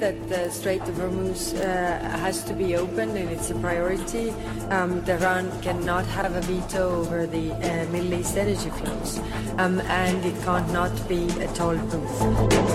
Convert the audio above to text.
that the Strait of Hormuz has to be opened, and it's a priority. Tehran cannot have a veto over the Middle East energy flows, and it can't not be a toll booth.